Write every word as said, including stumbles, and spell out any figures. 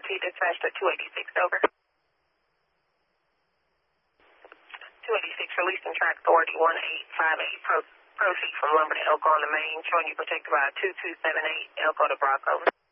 T dispatched at two eighty-six, over. two eighty-six, releasing track authority one eight five eight, Pro proceed from Lumber to Elko on the main, showing you protected by two two seven eight, Elko to Brock, over.